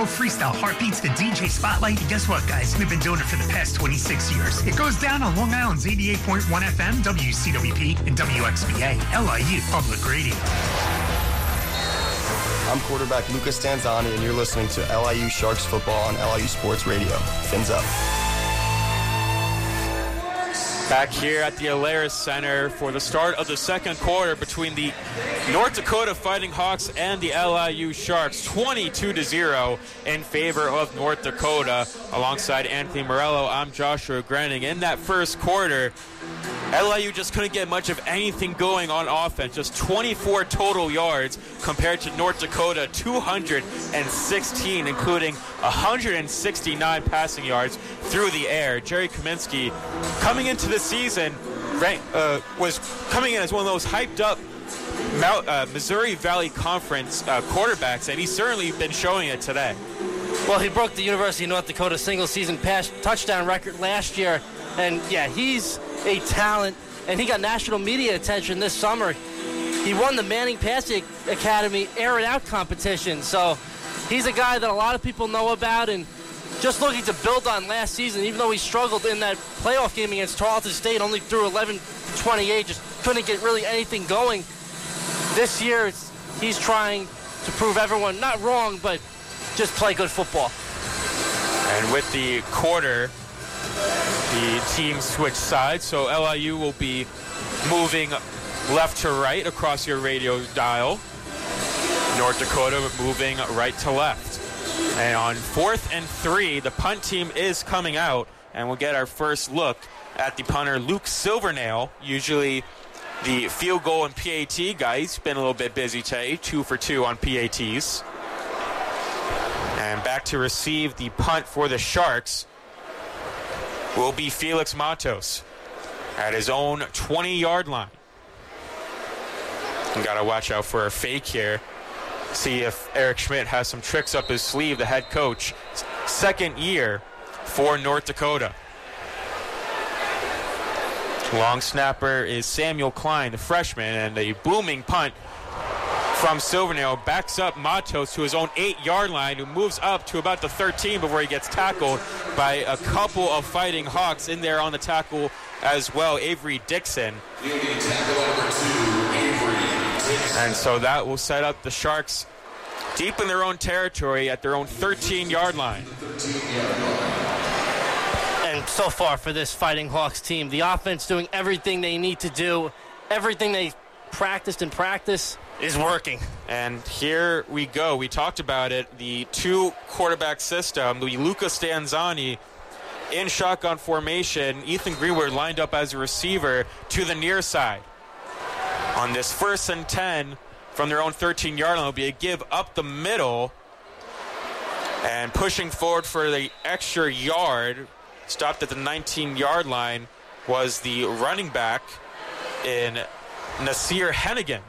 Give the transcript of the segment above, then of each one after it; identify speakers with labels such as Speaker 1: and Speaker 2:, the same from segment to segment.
Speaker 1: Freestyle Heartbeats, the DJ Spotlight. And guess what, guys? We've been doing it for the past 26 years. It goes down on Long Island's 88.1 FM, WCWP, and WXBA, LIU Public Radio.
Speaker 2: I'm quarterback Lucas Stanzani, and you're listening to LIU Sharks football on LIU Sports Radio. Fins up.
Speaker 3: Back here at the Alaris Center for the start of the second quarter between the North Dakota Fighting Hawks and the LIU Sharks, 22-0 in favor of North Dakota. Alongside Anthony Morello, I'm Joshua Grenning. In that first quarter, LIU just couldn't get much of anything going on offense, just 24 total yards compared to North Dakota, 216, including 169 passing yards through the air. Jerry Kaminsky, coming into the season, was coming in as one of those hyped-up Missouri Valley Conference quarterbacks, and he's certainly been showing it today.
Speaker 4: Well, he broke the University of North Dakota single-season touchdown record last year, and yeah, he's a talent, and he got national media attention this summer. He won the Manning Passing Academy Air It Out competition, so he's a guy that a lot of people know about, and just looking to build on last season, even though he struggled in that playoff game against Tarleton State, only threw 11-28, just couldn't get really anything going. This year, he's trying to prove everyone not wrong, but just play good football.
Speaker 3: And with the quarter, the teams switch sides, so LIU will be moving left to right across your radio dial. North Dakota moving right to left. And on 4th and 3, the punt team is coming out, and we'll get our first look at the punter, Luke Silvernail, usually the field goal and PAT guy. He's been a little bit busy today, 2 for 2 on PATs. And back to receive the punt for the Sharks will be Felix Matos at his own 20-yard line. You got to watch out for a fake here. See if Eric Schmidt has some tricks up his sleeve, the head coach. Second year for North Dakota. Long snapper is Samuel Klein, the freshman, and a booming punt from Silvernail backs up Matos to his own 8-yard line, who moves up to about the 13 before he gets tackled by a couple of Fighting Hawks in there on the tackle as well, Avery Dixon. And so that will set up the Sharks deep in their own territory at their own 13-yard line.
Speaker 4: And so far for this Fighting Hawks team, the offense doing everything they need to do, everything they practiced in practice is working.
Speaker 3: And here we go. We talked about it. The two-quarterback system, the Lucas Stanzani in shotgun formation. Ethan Greenwood lined up as a receiver to the near side. On this 1st and 10 from their own 13-yard line, will be a give up the middle. And pushing forward for the extra yard, stopped at the 19-yard line, was the running back in Nasir Hennigan.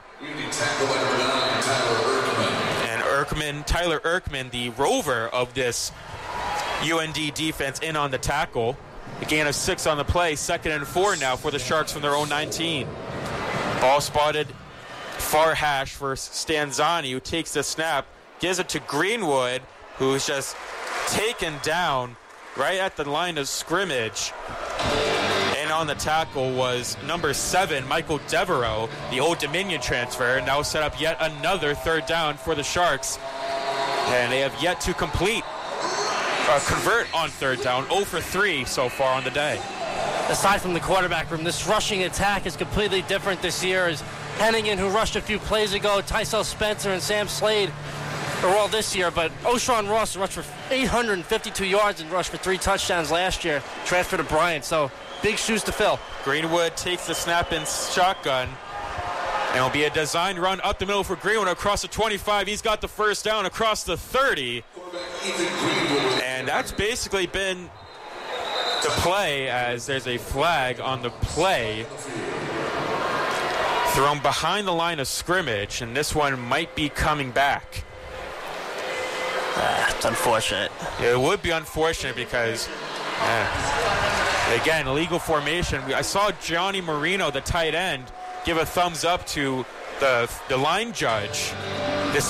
Speaker 3: And Tyler Erkman, the rover of this UND defense, in on the tackle. A gain of 6 on the play. 2nd and 4 now for the Sharks from their own 19. Ball spotted far hash for Stanzani, who takes the snap, gives it to Greenwood, who's just taken down right at the line of scrimmage. And on the tackle was number 7, Michael Devereaux, the Old Dominion transfer, and now set up yet another 3rd down for the Sharks. And they have yet to convert on 3rd down, 0 for 3 so far on the day.
Speaker 4: Aside from the quarterback room, this rushing attack is completely different this year. As Hennigan, who rushed a few plays ago, Tysel Spencer and Sam Slade are all this year, but O'Shawn Ross rushed for 852 yards and rushed for 3 touchdowns last year, transferred to Bryant, so big shoes to fill.
Speaker 3: Greenwood takes the snap in shotgun, and it'll be a design run up the middle for Greenwood across the 25. He's got the 1st down across the 30, and that's basically been the play, as there's a flag on the play thrown behind the line of scrimmage, and this one might be coming back.
Speaker 4: It's unfortunate.
Speaker 3: It would be unfortunate because, again, illegal formation. I saw Johnny Marino, the tight end, give a thumbs up to the line judge